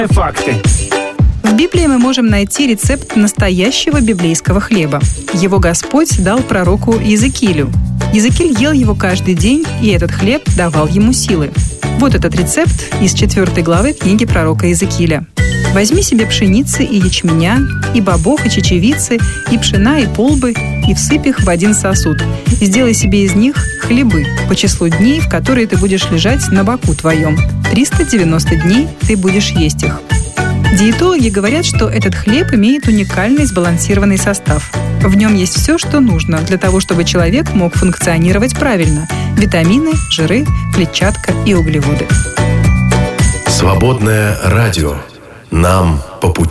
Факты. В Библии мы можем найти рецепт настоящего библейского хлеба. Его Господь дал пророку Иезекиилю. Иезекииль ел его каждый день, и этот хлеб давал ему силы. Вот этот рецепт из 4 главы книги пророка Иезекииля. «Возьми себе пшеницы и ячменя, и бобов, и чечевицы, и пшена, и полбы, и всыпь их в один сосуд. И сделай себе из них хлебы по числу дней, в которые ты будешь лежать на боку твоем. 390 дней ты будешь есть их». Диетологи говорят, что этот хлеб имеет уникальный сбалансированный состав. В нем есть все, что нужно для того, чтобы человек мог функционировать правильно. Витамины, жиры, клетчатка и углеводы. Свободное радио. Нам по пути.